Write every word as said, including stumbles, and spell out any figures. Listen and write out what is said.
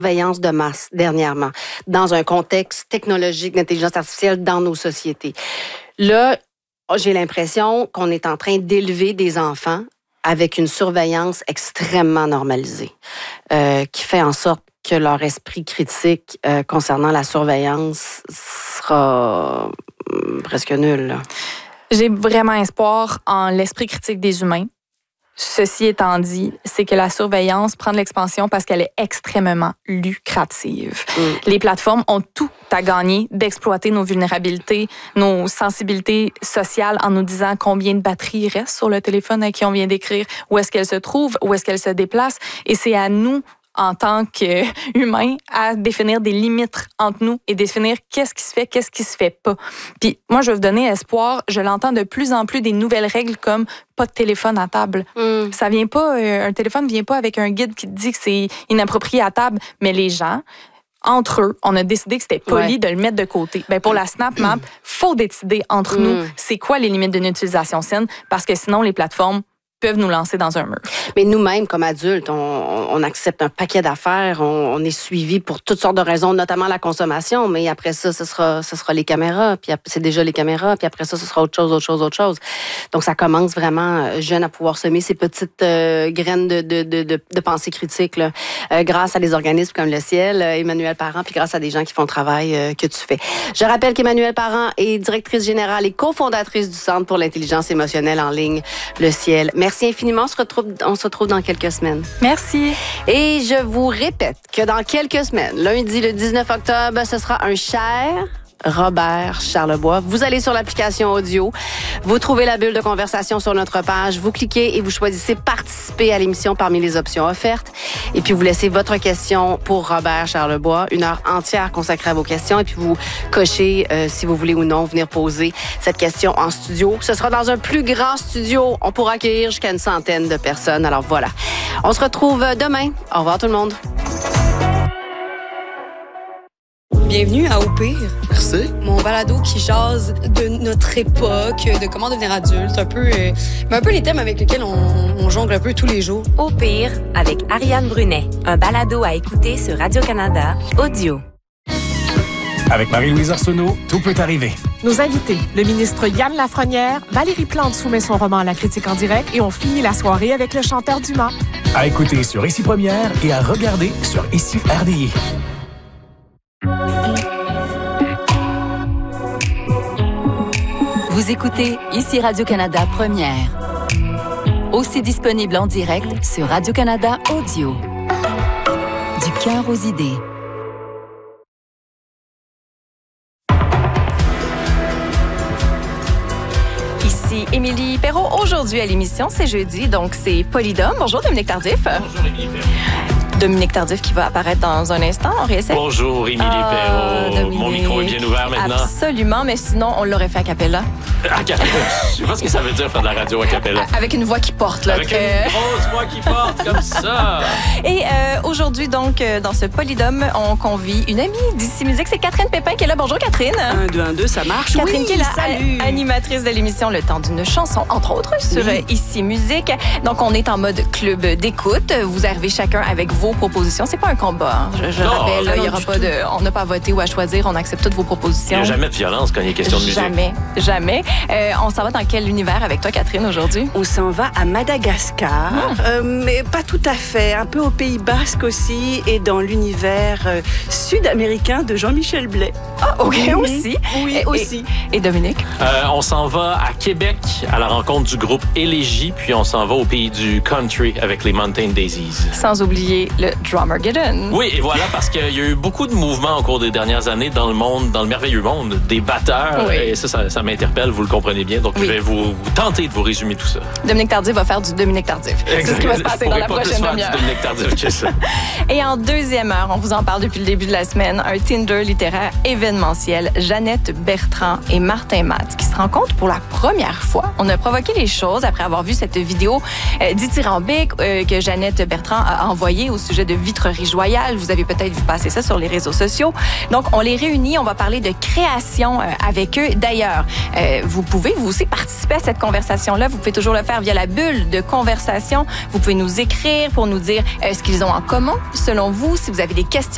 surveillance de masse dernièrement, dans un contexte technologique d'intelligence artificielle dans nos sociétés. Là, j'ai l'impression qu'on est en train d'élever des enfants avec une surveillance extrêmement normalisée, euh, qui fait en sorte que leur esprit critique euh, concernant la surveillance sera euh, presque nul. Là. J'ai vraiment espoir en l'esprit critique des humains. Ceci étant dit, c'est que la surveillance prend de l'expansion parce qu'elle est extrêmement lucrative. Mm. Les plateformes ont tout à gagner d'exploiter nos vulnérabilités, nos sensibilités sociales en nous disant combien de batterie reste sur le téléphone à qui on vient d'écrire, où est-ce qu'elle se trouve, où est-ce qu'elle se déplace. Et c'est à nous, en tant qu'humains, à définir des limites entre nous et définir qu'est-ce qui se fait, qu'est-ce qui se fait pas. Puis moi, je vais vous donner espoir. Je l'entends de plus en plus des nouvelles règles comme pas de téléphone à table. Mm. Ça vient pas, euh, un téléphone vient pas avec un guide qui te dit que c'est inapproprié à table, mais les gens, entre eux, on a décidé que c'était poli ouais. de le mettre de côté. Ben pour la Snap Map, faut décider entre mm. nous c'est quoi les limites d'une utilisation saine, parce que sinon les plateformes peuvent nous lancer dans un mur. Mais nous-mêmes, comme adultes, on, on accepte un paquet d'affaires, on, on est suivis pour toutes sortes de raisons, notamment la consommation, mais après ça, ce sera, ce sera les caméras, puis c'est déjà les caméras, puis après ça, ce sera autre chose, autre chose, autre chose. Donc, ça commence vraiment jeune à pouvoir semer ces petites euh, graines de, de, de, de, de pensée critique, là, euh, grâce à des organismes comme le Ciel, euh, Emmanuelle Parent, puis grâce à des gens qui font le travail euh, que tu fais. Je rappelle qu'Emmanuelle Parent est directrice générale et cofondatrice du Centre pour l'intelligence émotionnelle en ligne, le Ciel. Merci Merci infiniment. On se retrouve, on se retrouve dans quelques semaines. Merci. Et je vous répète que dans quelques semaines, lundi le dix-neuf octobre, ce sera un cher Robert Charlebois. Vous allez sur l'application audio, vous trouvez la bulle de conversation sur notre page, vous cliquez et vous choisissez participer à l'émission parmi les options offertes. Et puis vous laissez votre question pour Robert Charlebois, une heure entière consacrée à vos questions. Et puis vous cochez euh, si vous voulez ou non venir poser cette question en studio. Ce sera dans un plus grand studio. On pourra accueillir jusqu'à une centaine de personnes. Alors voilà. On se retrouve demain. Au revoir tout le monde. Bienvenue à Au pire. Merci. Mon balado qui jase de notre époque, de comment devenir adulte, un peu, euh, mais un peu les thèmes avec lesquels on, on jongle un peu tous les jours. Au pire, avec Ariane Brunet, un balado à écouter sur Radio-Canada Audio. Avec Marie-Louise Arsenault, tout peut arriver. Nos invités, le ministre Yann Lafrenière, Valérie Plante soumet son roman à la critique en direct et on finit la soirée avec le chanteur Dumas. À écouter sur Ici Première et à regarder sur Ici R D I. Vous écoutez Ici Radio-Canada Première. Aussi disponible en direct sur Radio-Canada Audio. Du cœur aux idées. Ici Émilie Perrault. Aujourd'hui à l'émission, c'est jeudi, donc c'est Polydome. Bonjour Dominique Tardif. Bonjour Émilie Perrault. Dominique Tardif qui va apparaître dans un instant. On réessaie. Bonjour Émilie ah, Perrault. Mon micro est bien ouvert maintenant. Absolument, mais sinon, on l'aurait fait a cappella. A cappella? Je sais pas ce que ça veut dire faire de la radio a cappella. Avec une voix qui porte. Là, Avec très... une grosse voix qui porte, comme ça. Et euh, aujourd'hui, donc, dans ce Polydome, on convie une amie d'Ici Musique. C'est Catherine Pépin qui est là. Bonjour Catherine. Un, deux, un, deux, ça marche. Catherine oui, qui est la salut. animatrice de l'émission Le Temps d'une chanson, entre autres, sur oui. Ici Musique. Donc, on est en mode club d'écoute. Vous arrivez chacun avec vos propositions. C'est pas un combat. Hein. Je, je non, rappelle, là, il y aura pas de, on n'a pas à voter ou à choisir. On accepte toutes vos propositions. Il n'y a jamais de violence quand il est question de musique. Jamais, jamais. Euh, on s'en va dans quel univers avec toi, Catherine, aujourd'hui? On s'en va à Madagascar, ah. euh, mais pas tout à fait. Un peu au Pays Basque aussi et dans l'univers euh, sud-américain de Jean-Michel Blais. Ah, OK, oui, aussi. Oui, et, aussi. Et, et Dominique? Euh, on s'en va à Québec à la rencontre du groupe Élégie, puis on s'en va au pays du country avec les Mountain Daisies. Sans oublier le Drummergeddon. Oui, et voilà, parce qu'il y a eu beaucoup de mouvements au cours des dernières années dans le monde, dans le merveilleux monde des batteurs. Oui. Et ça, ça, ça m'interpelle, vous le comprenez bien. Donc, oui. je vais vous, vous tenter de vous résumer tout ça. Dominique Tardif va faire du Dominique Tardif. C'est ce qui va se passer dans la prochaine demi-heure. Dominique Tardif que ça. Et en deuxième heure, on vous en parle depuis le début de la semaine, un Tinder littéraire événementiel, Jeannette Bertrand et Martin Matt, qui se rencontrent pour la première fois. On a provoqué les choses après avoir vu cette vidéo euh, dithyrambique euh, que Jeannette Bertrand a envoyée au sujet de Vitrerie Joyale. Vous avez peut-être vu passer ça sur les réseaux sociaux. Donc, on les réunit, on va parler de création euh, avec eux. D'ailleurs, euh, vous pouvez vous aussi participer à cette conversation-là. Vous pouvez toujours le faire via la bulle de conversation. Vous pouvez nous écrire pour nous dire euh, ce qu'ils ont en commun, selon vous, si vous avez des questions